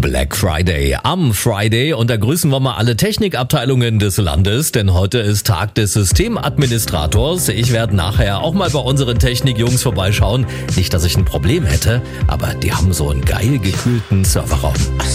Black Friday am Friday und da grüßen wir mal alle Technikabteilungen des Landes, denn heute ist Tag des Systemadministrators. Ich werde nachher auch mal bei unseren Technikjungs vorbeischauen. Nicht, dass ich ein Problem hätte, aber die haben so einen geil gekühlten Serverraum.